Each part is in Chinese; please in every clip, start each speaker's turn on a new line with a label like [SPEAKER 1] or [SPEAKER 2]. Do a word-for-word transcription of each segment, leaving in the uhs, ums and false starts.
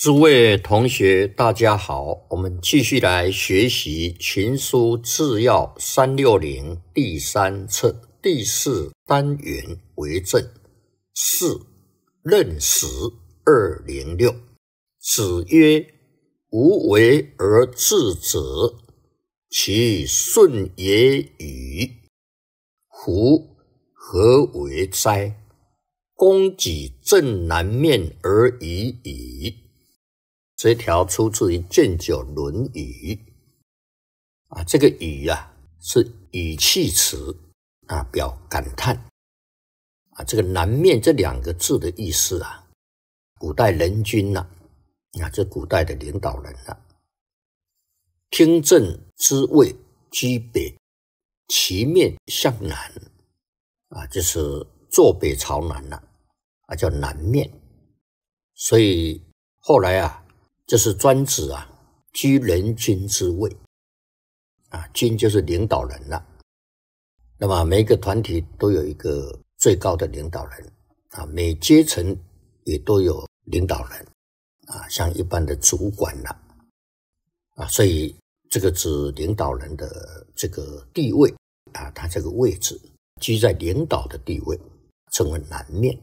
[SPEAKER 1] 诸位同学，大家好，我们继续来学习《群书治要三六零》第三册第四单元为政四任时二零六。子曰：无为而治者，其顺也与？夫何为哉？公己正南面而已矣。这条出自于《建九论语》啊，这个语啊是语气词啊，表感叹啊。这个南面这两个字的意思啊，古代人君呐、啊，啊，这古代的领导人啊，听政之位居北，其面向南啊，就是坐北朝南呐、啊，啊叫南面。所以后来啊。这是专指啊，居人君之位啊，君就是领导人了、啊。那么每一个团体都有一个最高的领导人啊，每阶层也都有领导人啊，像一般的主管了 啊, 啊，所以这个指领导人的这个地位啊，他这个位置居在领导的地位，称为南面。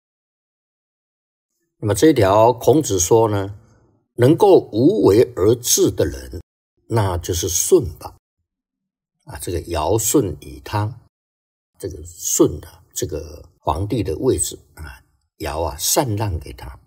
[SPEAKER 1] 那么这一条孔子说呢，能够无为而治的人，那就是舜吧。啊，这个尧舜禹汤，这个舜啊，这个皇帝的位置啊，尧啊禅让给他